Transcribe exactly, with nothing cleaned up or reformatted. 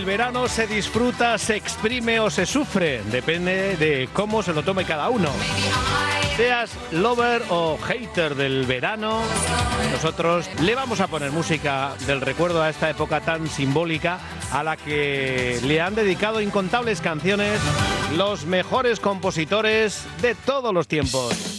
El verano se disfruta, se exprime o se sufre, depende de cómo se lo tome cada uno. Seas lover o hater del verano, nosotros le vamos a poner música del recuerdo a esta época tan simbólica a la que le han dedicado incontables canciones los mejores compositores de todos los tiempos.